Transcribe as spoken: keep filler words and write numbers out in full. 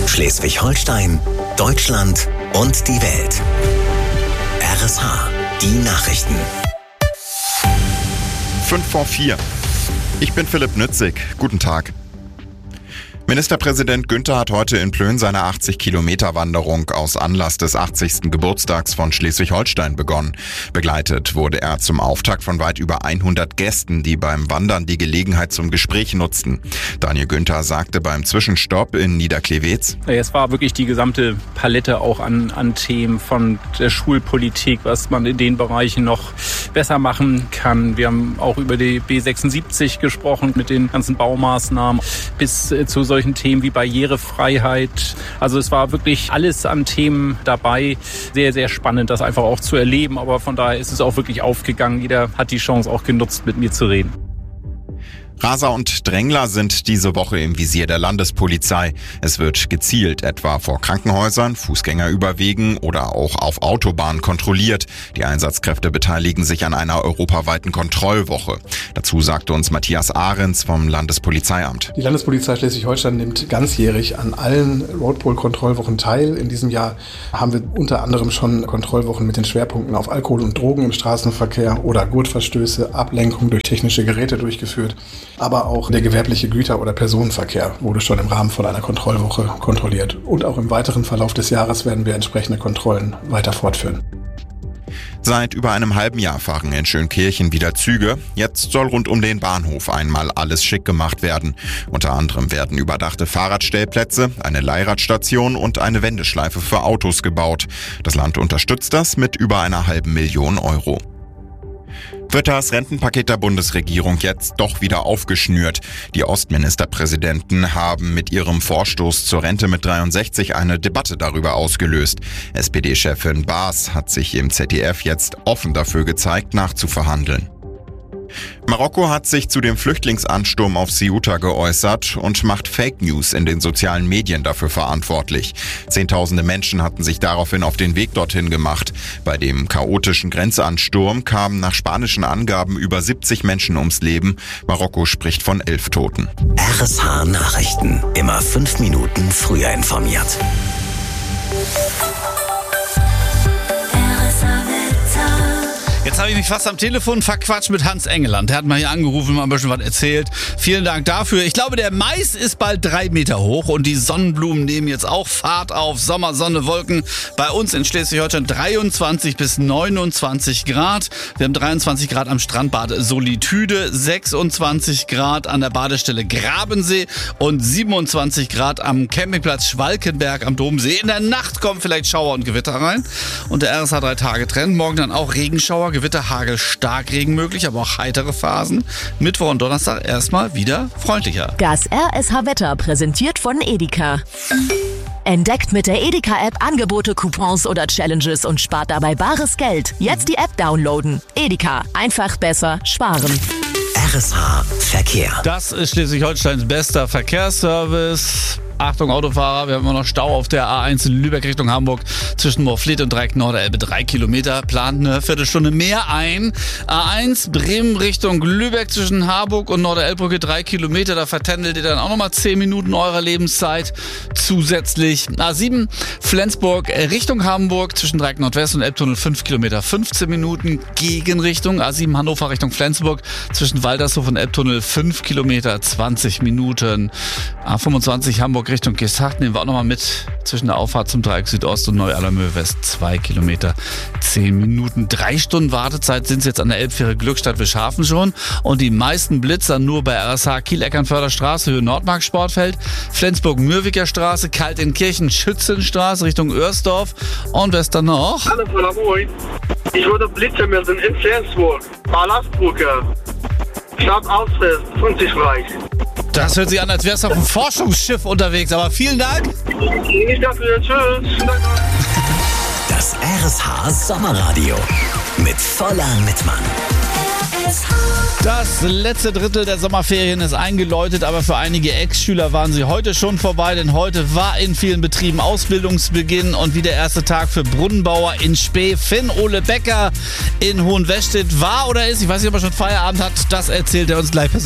Schleswig-Holstein, Deutschland und die Welt. R S H, die Nachrichten. Fünf vor vier. Ich bin Philipp Nützig. Guten Tag. Ministerpräsident Günther hat heute in Plön seine achtzig-Kilometer-Wanderung aus Anlass des achtzigsten Geburtstags von Schleswig-Holstein begonnen. Begleitet wurde er zum Auftakt von weit über hundert Gästen, die beim Wandern die Gelegenheit zum Gespräch nutzten. Daniel Günther sagte beim Zwischenstopp in Niederklewetz: Es war wirklich die gesamte Palette auch an, an Themen von der Schulpolitik, was man in den Bereichen noch besser machen kann. Wir haben auch über die B sechsundsiebzig gesprochen mit den ganzen Baumaßnahmen bis äh, zu solchen Themen wie Barrierefreiheit. Also es war wirklich alles an Themen dabei. Sehr, sehr spannend, das einfach auch zu erleben. Aber von daher ist es auch wirklich aufgegangen. Jeder hat die Chance auch genutzt, mit mir zu reden. Raser und Drängler sind diese Woche im Visier der Landespolizei. Es wird gezielt etwa vor Krankenhäusern, Fußgängerüberwegen oder auch auf Autobahnen kontrolliert. Die Einsatzkräfte beteiligen sich an einer europaweiten Kontrollwoche. Dazu sagte uns Matthias Ahrens vom Landespolizeiamt. Die Landespolizei Schleswig-Holstein nimmt ganzjährig an allen Roadpol-Kontrollwochen teil. In diesem Jahr haben wir unter anderem schon Kontrollwochen mit den Schwerpunkten auf Alkohol und Drogen im Straßenverkehr oder Gurtverstöße, Ablenkung durch technische Geräte durchgeführt. Aber auch der gewerbliche Güter- oder Personenverkehr wurde schon im Rahmen von einer Kontrollwoche kontrolliert. Und auch im weiteren Verlauf des Jahres werden wir entsprechende Kontrollen weiter fortführen. Seit über einem halben Jahr fahren in Schönkirchen wieder Züge. Jetzt soll rund um den Bahnhof einmal alles schick gemacht werden. Unter anderem werden überdachte Fahrradstellplätze, eine Leihradstation und eine Wendeschleife für Autos gebaut. Das Land unterstützt das mit über einer halben Million Euro. Wird das Rentenpaket der Bundesregierung jetzt doch wieder aufgeschnürt? Die Ostministerpräsidenten haben mit ihrem Vorstoß zur Rente mit dreiundsechzig eine Debatte darüber ausgelöst. S P D-Chefin Baas hat sich im Z D F jetzt offen dafür gezeigt, nachzuverhandeln. Marokko hat sich zu dem Flüchtlingsansturm auf Ceuta geäußert und macht Fake News in den sozialen Medien dafür verantwortlich. Zehntausende Menschen hatten sich daraufhin auf den Weg dorthin gemacht. Bei dem chaotischen Grenzansturm kamen nach spanischen Angaben über siebzig Menschen ums Leben. Marokko spricht von elf Toten. R S H Nachrichten. Immer fünf Minuten früher informiert. Jetzt habe ich mich fast am Telefon verquatscht mit Hans Engeland. Der hat mal hier angerufen und mal ein bisschen was erzählt. Vielen Dank dafür. Ich glaube, der Mais ist bald drei Meter hoch und die Sonnenblumen nehmen jetzt auch Fahrt auf. Sommer, Sonne, Wolken. Bei uns in Schleswig-Holstein dreiundzwanzig bis neunundzwanzig Grad. Wir haben dreiundzwanzig Grad am Strandbad Solitude, sechsundzwanzig Grad an der Badestelle Grabensee und siebenundzwanzig Grad am Campingplatz Schwalkenberg am Domsee. In der Nacht kommen vielleicht Schauer und Gewitter rein. Und der R S H drei Tage Trend. Morgen dann auch Regenschauer, Gewitter, Hagel, Starkregen möglich, aber auch heitere Phasen. Mittwoch und Donnerstag erstmal wieder freundlicher. Das R S H-Wetter präsentiert von Edeka. Entdeckt mit der Edeka-App Angebote, Coupons oder Challenges und spart dabei bares Geld. Jetzt die App downloaden. Edeka. Einfach besser sparen. R S H Verkehr. Das ist Schleswig-Holsteins bester Verkehrsservice. Achtung Autofahrer, wir haben immer noch Stau auf der A eins in Lübeck Richtung Hamburg zwischen Moorfleet und Dreieck Norderelbe. Drei Kilometer, plant eine Viertelstunde mehr ein. A eins Bremen Richtung Lübeck zwischen Harburg und Norderelbbrücke drei Kilometer. Da vertändelt ihr dann auch nochmal zehn Minuten eurer Lebenszeit zusätzlich. A sieben Flensburg Richtung Hamburg zwischen Dreieck Nordwest und Elbtunnel fünf Kilometer, fünfzehn Minuten Gegenrichtung. A sieben Hannover Richtung Flensburg zwischen Waldershof und Elbtunnel fünf Kilometer, zwanzig Minuten. A fünfundzwanzig Hamburg Richtung Geesthacht nehmen wir auch nochmal mit zwischen der Auffahrt zum Dreieck Südost und Neu-Allermöhe West zwei Kilometer, zehn Minuten. Drei Stunden Wartezeit sind es jetzt an der Elbfähre Glückstadt Wischhafen schon und die meisten Blitzer nur bei R S H Kiel-Eckernförder Straße, Höhe Nordmark Sportfeld, Flensburg-Mürwiker Straße, Kaltenkirchen Schützenstraße Richtung Örsdorf und was dann noch? Hallo, moin. Ich wurde Blitzer melden in Flensburg, Ballastbrücke, Stadt Alfred, Funzigreich. Das hört sich an, als wärst du auf einem Forschungsschiff unterwegs, aber vielen Dank. Nicht dafür, tschüss. Das R S H Sommerradio mit voller Mitmann. Das letzte Drittel der Sommerferien ist eingeläutet, aber für einige Ex-Schüler waren sie heute schon vorbei, denn heute war in vielen Betrieben Ausbildungsbeginn und wie der erste Tag für Brunnenbauer in Spee. Finn-Ole Becker in Hohenwestedt war oder ist, ich weiß nicht, ob er schon Feierabend hat, das erzählt er uns gleich persönlich.